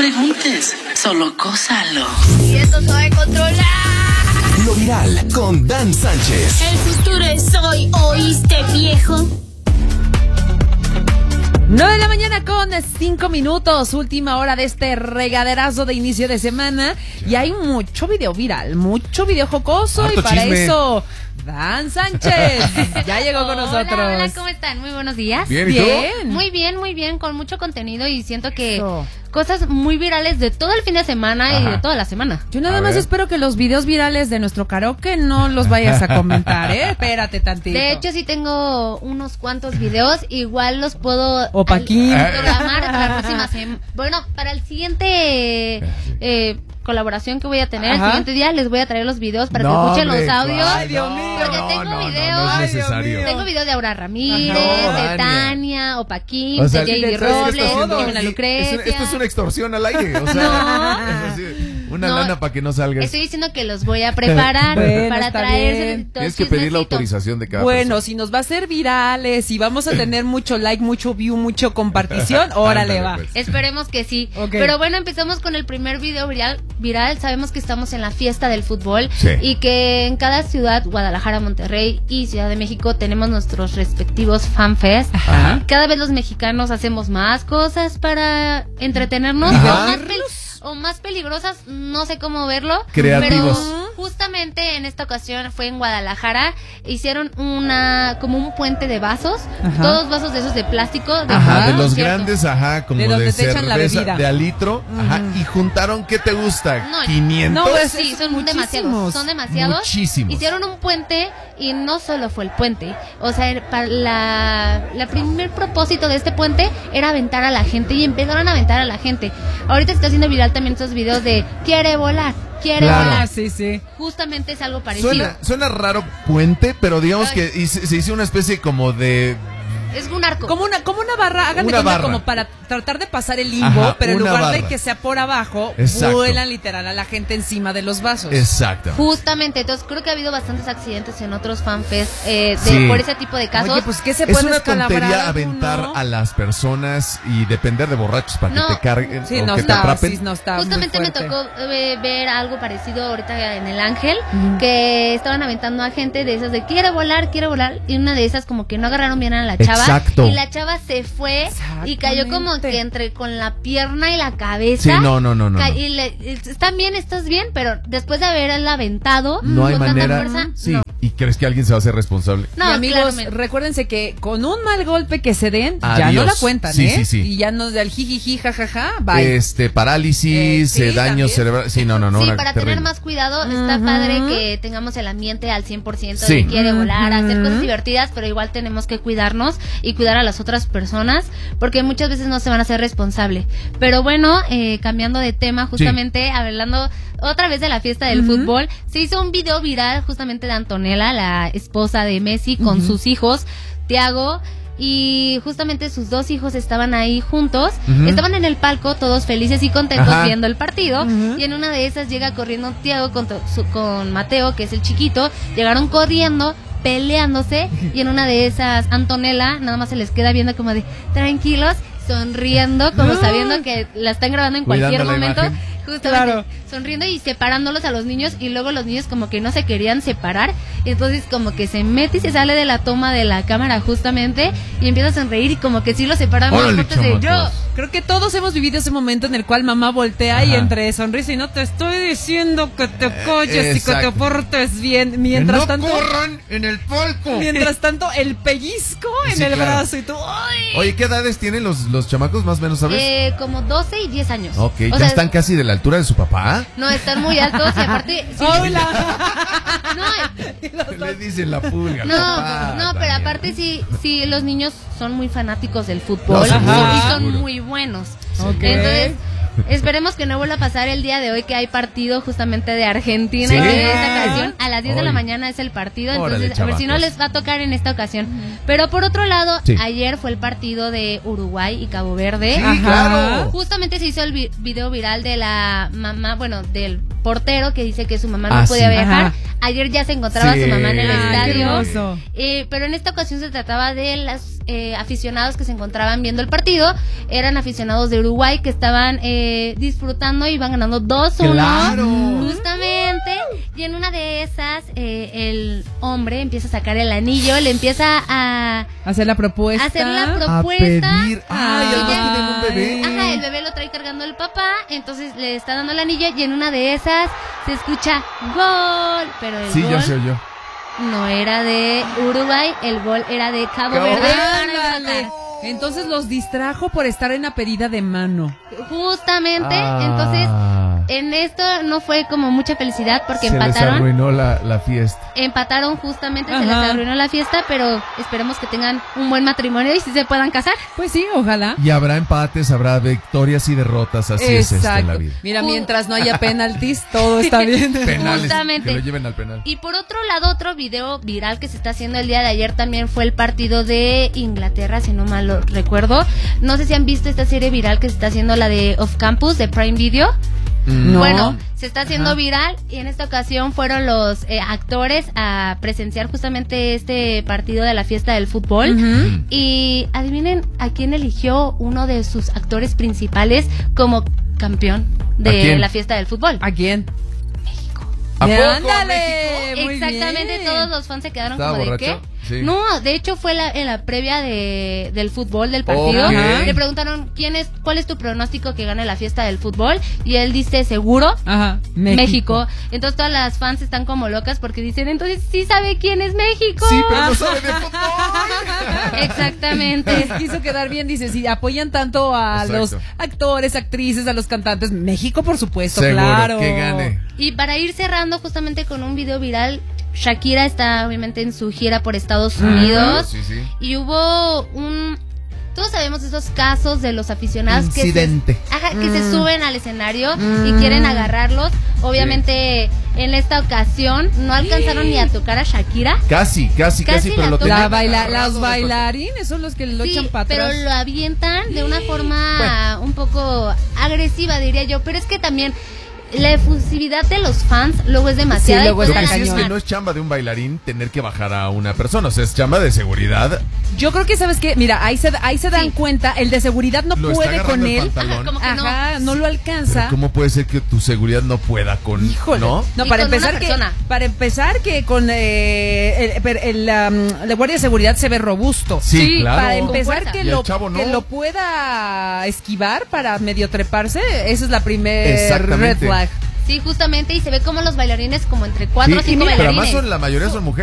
preguntes, solo gózalo. Y esto se va a controlar. Lo viral con Dan Sánchez. El futuro es hoy, ¿oíste, viejo? 9 de la mañana con 5 minutos, última hora de este regaderazo de inicio de semana. Y hay mucho video viral, mucho video jocoso. Harto y para chisme. eso, Dan Sánchez ya llegó con nosotros. Hola, ¿cómo están? Muy buenos días. Bien, ¿y tú? Muy bien, con mucho contenido y siento que Eso. cosas muy virales de todo el fin de semana y Ajá. de toda la semana. Yo nada A más ver. espero que los videos virales de nuestro karaoke no los vayas a comentar, Espérate tantito. De hecho, sí tengo unos cuantos videos, igual los puedo O Paquín. programar para la próxima semana. Bueno, para el siguiente colaboración que voy a tener, Ajá. el siguiente día les voy a traer los videos para que No, escuchen hombre, los audios. ¿cuál? Ay, Dios mío. Porque No, tengo no, videos. no es Ay, Dios necesario. mío. Tengo videos de Aura Ramírez, Ajá. de No, Tania, Opaquín, O sea, de ¿sabes J.D. qué está Robles, haciendo de Ana aquí? Lucrecia. Esto es una extorsión al aire. O sea, No. es decir, una No. lana para que no salgas. Estoy diciendo que los voy a preparar Bueno, para está traerse. bien. Tienes que pedir la autorización de cada Bueno, persona. si nos va a hacer virales y vamos a tener mucho like, mucho view, mucho compartición, órale, Ándale, va. pues. Esperemos que sí. Ok. Pero bueno, empezamos con el primer video viral. Sabemos que estamos en la fiesta del fútbol Sí. y que en cada ciudad, Guadalajara, Monterrey y Ciudad de México, tenemos nuestros respectivos fanfest. Ajá. Cada vez los mexicanos hacemos más cosas para entretenernos Ajá. o más peligrosas, no sé cómo verlo. Creativos. Pero justamente en esta ocasión fue en Guadalajara, hicieron como un puente de vasos, Ajá. todos vasos de esos de plástico. Ajá, de los ¿cierto? grandes, ajá, como De de, donde te echan la cerveza, bebida. de a litro, ajá, y juntaron, ¿qué te gusta? No, 500. no, pues, Sí, es son muchísimos. demasiados. Son demasiados. Muchísimos. Hicieron un puente y no solo fue el puente. O sea, para la primer propósito de este puente era aventar a la gente y empezaron a aventar a la gente. Ahorita se está haciendo viral también estos videos de quiere volar, quiere Claro. volar. Ah, sí, sí. Justamente es algo parecido. Suena raro puente, pero digamos Ay. que se hizo una especie como de... Es un arco. Como una barra, hagan de Una cuenta barra. como para tratar de pasar el limbo, Ajá, pero en una lugar de barra. que sea por abajo, Exacto. vuelan literal a la gente encima de los vasos. Exacto. Justamente, entonces creo que ha habido bastantes accidentes en otros fanfest Sí. por ese tipo de casos. Oye, pues ¿qué se Es puede una escalabrar tontería uno? aventar a las personas y depender de borrachos para No. que te carguen Sí, o no que te está, atrapen. sí, no está muy Justamente me fuerte. tocó ver algo parecido ahorita en el Ángel, que estaban aventando a gente de esas de quiere volar, y una de esas como que no agarraron bien a la chava. Exacto. Y la chava se fue y cayó como Exactamente. que entre con la pierna y la cabeza. Sí, no. Y están bien, estás bien, pero después de haberla aventado No hay con tanta manera. fuerza, Sí. no. ¿Y crees que alguien se va a hacer responsable? No, y amigos, claramente. recuérdense que con un mal golpe que se den, ya Adiós. no la cuentan, Sí, ¿eh? sí, sí. Y ya no del jijiji, jajaja, bye. Parálisis, Sí, daño también. cerebral. Sí, no. Sí, una para terrible. tener más cuidado, está Ujú. padre que tengamos el ambiente al 100% Sí. de quiere volar, hacer Ujú. cosas divertidas, pero igual tenemos que cuidarnos y cuidar a las otras personas, porque muchas veces no se van a hacer responsable. Pero bueno, cambiando de tema, justamente hablando otra vez de la fiesta del fútbol, se hizo un video viral justamente de Antonella, la esposa de Messi, con sus hijos, Thiago. Y justamente sus dos hijos estaban ahí juntos, estaban en el palco todos felices y contentos Ajá. viendo el partido, y en una de esas llega corriendo Thiago con Mateo, que es el chiquito, llegaron corriendo, peleándose, y en una de esas Antonella nada más se les queda viendo como de tranquilos, sonriendo, como sabiendo que la están grabando en Cuidando cualquier la momento, imagen. justamente Claro. sonriendo y separándolos a los niños, y luego los niños como que no se querían separar, entonces como que se mete y se sale de la toma de la cámara justamente y empieza a sonreír y como que sí lo separan. Órale, fotos de chamacos. Creo que todos hemos vivido ese momento en el cual mamá voltea y Ajá. entre sonrisa y no te estoy diciendo que te calles y que te exacto. portes bien. Mientras tanto, corran en el palco. mientras tanto, el pellizco en Sí, el claro. brazo y tú, ¡ay! Oye, ¿qué edades tienen los chamacos más o menos, sabes? Como 12 y 10 años. Ok, O ya sea, están casi de la altura de su papá. No, están muy altos y aparte... sí, ¡Hola! no, Le dicen la pulga. al no, papá, no, pero Daniel. aparte sí, los niños son muy fanáticos del fútbol, No, seguro, y son seguro. muy buenos. Ok. Entonces, esperemos que no vuelva a pasar el día de hoy, que hay partido justamente de Argentina. ¿Sí? En esta ocasión, a las 10 de la Ay. mañana es el partido, Órale, entonces a ver si no chamacos. les va a tocar en esta ocasión. Pero por otro lado, Sí. ayer fue el partido de Uruguay y Cabo Verde. Sí, Ajá. claro. Justamente se hizo el video viral de la mamá, bueno, del portero que dice que su mamá no podía sí. viajar. Ajá. Ayer ya se encontraba Sí. su mamá en el Ay, qué estadio. hermoso. Pero en esta ocasión se trataba de los aficionados que se encontraban viendo el partido. Eran aficionados de Uruguay que estaban disfrutando y iban ganando 2-1. ¡Claro! Justamente. Y en una de esas, el hombre empieza a sacar el anillo, le empieza a Hacer la propuesta. hacer la A propuesta. pedir. ¡Ay, Y además ya- tienen un bebé! Ajá, el bebé lo trae cargando el papá, entonces le está dando el anillo y en una de esas se escucha gol, pero el Sí, gol ya se oyó. no era de Uruguay, el gol era de Cabo Cabo Verde. Verde. para Ándale. empatar. Entonces los distrajo por estar en la pedida de mano. Justamente, Ah. entonces en esto no fue como mucha felicidad porque Se les empataron. arruinó la fiesta. Empataron justamente, se Ajá. les arruinó la fiesta, pero esperemos que tengan un buen matrimonio y si se puedan casar. Pues sí, ojalá. Y habrá empates, habrá victorias y derrotas, así es esto en la vida. Mira, mientras no haya penaltis, todo está bien. Penales, Justamente. que lo lleven al penal. Y por otro lado, otro video viral que se está haciendo el día de ayer también fue el partido de Inglaterra, si no mal lo recuerdo. No sé si han visto esta serie viral que se está haciendo, la de Off Campus, de Prime Video. No. Bueno, se está haciendo Ajá. viral y en esta ocasión fueron los actores a presenciar justamente este partido de la fiesta del fútbol. Ujú. Y adivinen a quién eligió uno de sus actores principales como campeón ¿A de quién? la fiesta del fútbol. ¿A quién? ¿A poco, ¡Ándale! Muy Exactamente, bien. todos los fans se quedaron ¿Estaba como de borracho? qué. Sí. No, de hecho fue en la previa del fútbol del partido. Ok. Le preguntaron cuál es tu pronóstico que gane la fiesta del fútbol y él dice seguro Ajá. México. Entonces todas las fans están como locas porque dicen, entonces sí sabe quién es México. Sí, pero no sabe de fútbol. Exactamente. Les quiso quedar bien, dice, si apoyan tanto a Exacto. los actores, actrices, a los cantantes, México por supuesto, Seguro, claro. que gane. Y para ir cerrando justamente con un video viral, Shakira está obviamente en su gira por Estados Unidos. Sí, sí. Y hubo todos sabemos esos casos de los aficionados Incidente. que se suben al escenario y quieren agarrarlos. Obviamente en esta ocasión no alcanzaron ni a tocar a Shakira. Casi, Casi pero la lo toca. tenían agarrado Los de bailarines son los que lo Sí, echan para pero atrás. lo avientan de una forma un poco agresiva, diría yo. Pero es que también la efusividad de los fans luego es demasiada. Sí, luego y Lo puede está que sí es que lastimar. no es chamba de un bailarín tener que bajar a una persona, o sea, es chamba de seguridad. Yo creo que, ¿sabes qué? Mira, ahí se dan cuenta, el de seguridad no Lo está puede agarrando con el él. pantalón. Ajá, como que no. Ajá, no lo Pero alcanza. ¿cómo puede ser que tu seguridad no pueda con... Híjole. ¿No? No, Y para con una empezar persona. que con el guardia de seguridad se ve robusto. Sí, claro. Para Con empezar fuerza. que Y el lo, chavo no. que lo pueda esquivar para medio treparse, esa es la primer red Exactamente. flag. Sí, justamente, y se ve como los bailarines, como entre 4 o Sí, 5 pero bailarines. además la mayoría son mujeres.